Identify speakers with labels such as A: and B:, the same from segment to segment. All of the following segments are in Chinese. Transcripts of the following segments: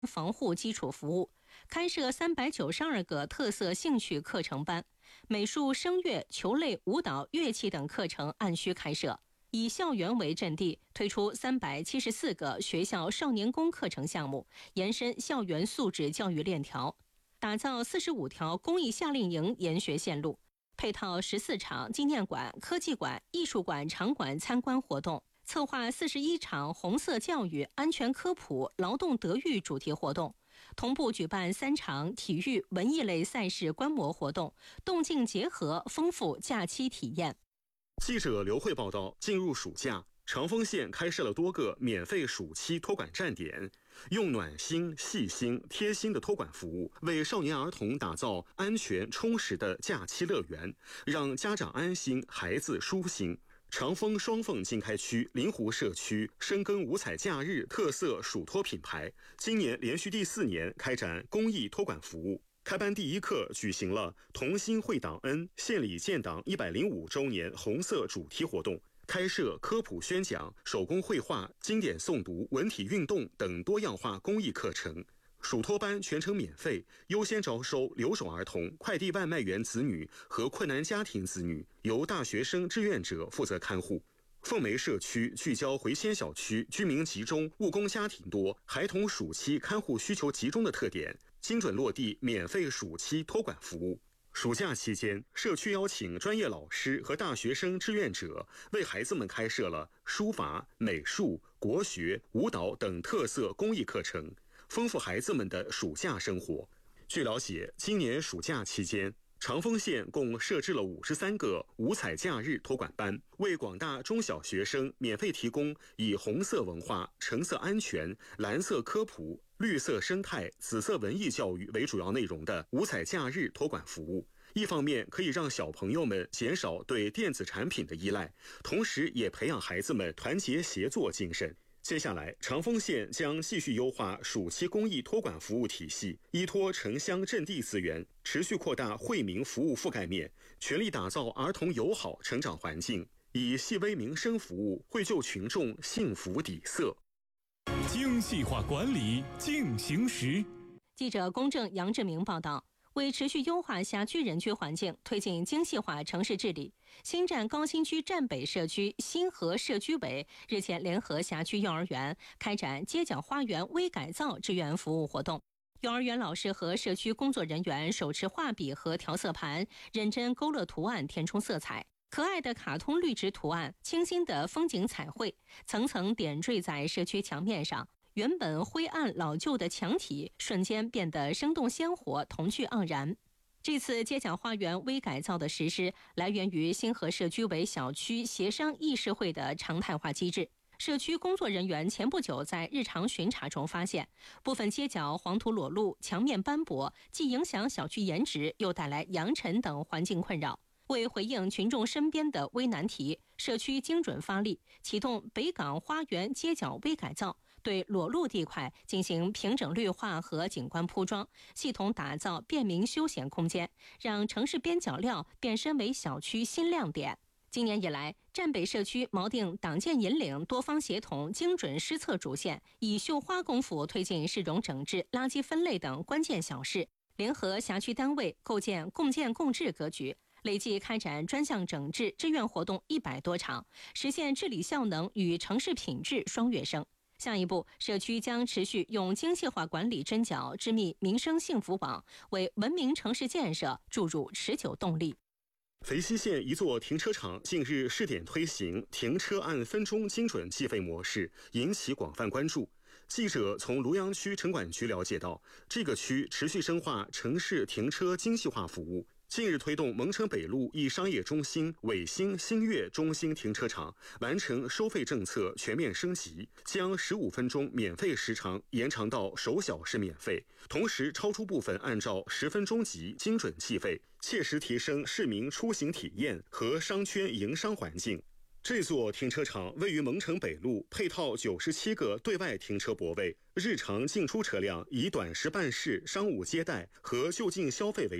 A: 防护基础服务，开设392个特色兴趣课程班，美术、声乐、球类、舞蹈、乐器等课程按需开设。以校园为阵地，推出374个学校少年宫课程项目，延伸校园素质教育链条，打造45条公益夏令营研学线路，配套14场纪念馆、科技馆、艺术馆场馆参观活动，策划41场红色教育、安全科普、劳动德育主题活动，同步举办3场体育文艺类赛事观摩活动，动静结合，丰富假期体验。
B: 记者刘慧报道，进入暑假，长丰县开设了多个免费暑期托管站点，用暖心、细心、贴心的托管服务，为少年儿童打造安全充实的假期乐园，让家长安心，孩子舒心。长丰双凤经开区临湖社区深耕五彩假日特色暑托品牌，今年连续第4年开展公益托管服务。开班第1课举行了同心会党恩县里建党105周年红色主题活动，开设科普宣讲、手工绘画、经典诵读、文体运动等多样化公益课程。暑托班全程免费，优先招收留守儿童、快递外卖员子女和困难家庭子女，由大学生志愿者负责看护。凤梅社区聚焦回迁小区居民集中、务工家庭多、孩童暑期看护需求集中的特点，精准落地免费暑期托管服务。暑假期间，社区邀请专业老师和大学生志愿者为孩子们开设了书法、美术、国学、舞蹈等特色公益课程，丰富孩子们的暑假生活。据了解，今年暑假期间，长丰县共设置了53个五彩假日托管班，为广大中小学生免费提供以红色文化、橙色安全、蓝色科普、绿色生态、紫色文艺教育为主要内容的五彩假日托管服务。一方面可以让小朋友们减少对电子产品的依赖，同时也培养孩子们团结协作精神。接下来，长丰县将继续优化暑期公益托管服务体系，依托城乡镇地资源，持续扩大惠民服务覆盖面，全力打造儿童友好成长环境，以细微民生服务惠就群众幸福底色。
C: 精细化管理进行时。
A: 记者龚正、杨志明报道。为持续优化辖区人居环境，推进精细化城市治理，新站高新区站北社区新河社区委日前联合辖区幼儿园开展街角花园微改造志愿服务活动。幼儿园老师和社区工作人员手持画笔和调色盘，认真勾勒图案，填充色彩。可爱的卡通绿植图案，清新的风景彩绘，层层点缀在社区墙面上。原本灰暗老旧的墙体瞬间变得生动鲜活，童趣盎然。这次街角花园微改造的实施来源于新河社区委小区协商议事会的常态化机制。社区工作人员前不久在日常巡查中发现，部分街角黄土裸露、墙面斑驳，既影响小区颜值，又带来扬尘等环境困扰。为回应群众身边的微难题，社区精准发力，启动北港花园街角微改造，对裸露地块进行平整绿化和景观铺装，系统打造便民休闲空间，让城市边角料变身为小区新亮点。今年以来，站北社区锚定党建引领、多方协同、精准施策主线，以绣花功夫推进市容整治、垃圾分类等关键小事，联合辖区单位构建共建共治格局，累计开展专项整治志愿活动100多场，实现治理效能与城市品质双跃升。下一步，社区将持续用精细化管理针脚织密民生幸福网，为文明城市建设注入持久动力。
B: 肥西县一座停车场近日试点推行停车按分钟精准计费模式，引起广泛关注。记者从庐阳区城管局了解到，这个区持续深化城市停车精细化服务，近日推动蒙城北路一商业中心伟星新悦中心停车场完成收费政策全面升级，将15分钟免费时长延长到首小时免费，同时超出部分按照10分钟级精准计费，切实提升市民出行体验和商圈营商环境。这座停车场位于蒙城北路，配套97个对外停车泊位，日常进出车辆以短时办事、商务接待和就近消费为主。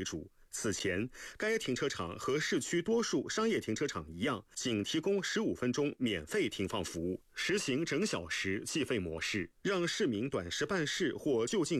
B: 此前，该停车场和市区多数商业停车场一样，仅提供15分钟免费停放服务，实行整小时计费模式，让市民短时办事或就近